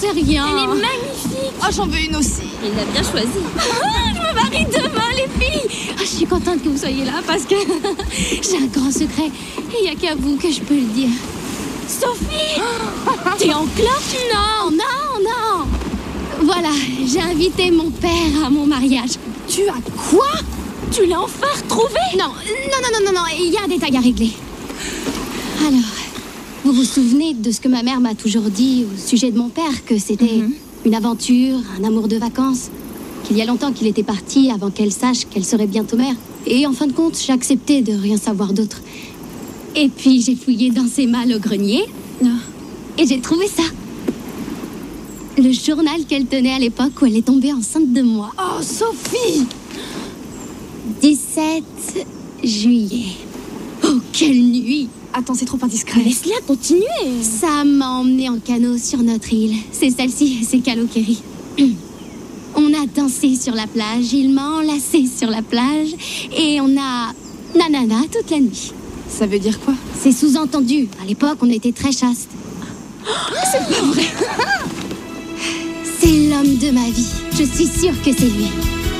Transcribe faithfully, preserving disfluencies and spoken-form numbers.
sais rien. Elle est magnifique. Oh, j'en veux une aussi. Il l'a bien choisi. Ah, je me marie demain, les filles. Ah, je suis contente que vous soyez là parce que j'ai un grand secret. Et il n'y a qu'à vous que je peux le dire. Sophie, t'es en cloche? Non, non, non. Voilà, j'ai invité mon père à mon mariage. Tu as quoi? Tu l'as enfin retrouvé? Non, non, non, non, non, non, il y a un détail à régler. Alors, vous vous souvenez de ce que ma mère m'a toujours dit au sujet de mon père, que c'était mm-hmm. une aventure, un amour de vacances, qu'il y a longtemps qu'il était parti avant qu'elle sache qu'elle serait bientôt mère. Et en fin de compte, j'ai accepté de rien savoir d'autre. Et puis j'ai fouillé dans ses malles au grenier, oh. et j'ai trouvé ça. Le journal qu'elle tenait à l'époque où elle est tombée enceinte de moi. Oh, Sophie! dix-sept juillet. Oh, quelle nuit! Attends, c'est trop indiscret. Laisse-la continuer. Ça m'a emmenée en canot sur notre île. C'est celle-ci, c'est Kalokeri. On a dansé sur la plage, il m'a enlacée sur la plage, et on a nanana toute la nuit. Ça veut dire quoi? C'est sous-entendu. À l'époque, on était très chaste. Oh, c'est pas vrai. C'est l'homme de ma vie. Je suis sûre que c'est lui.